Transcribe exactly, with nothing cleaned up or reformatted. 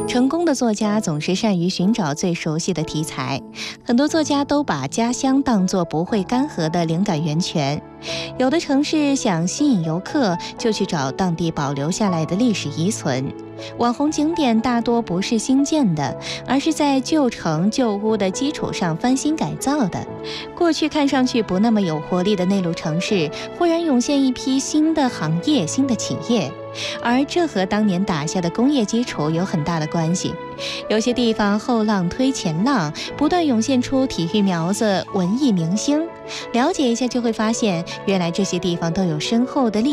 成功的作家总是善于寻找最熟悉的题材，很多作家都把家乡当作不会干涸的灵感源泉。有的城市想吸引游客，就去找当地保留下来的历史遗存。网红景点大多不是新建的，而是在旧城旧屋的基础上翻新改造的。过去看上去不那么有活力的内陆城市，忽然涌现一批新的行业、新的企业，而这和当年打下的工业基础有很大的关系。有些地方后浪推前浪，不断涌现出体育苗子、文艺明星。了解一下就会发现，原来这些地方都有深厚的历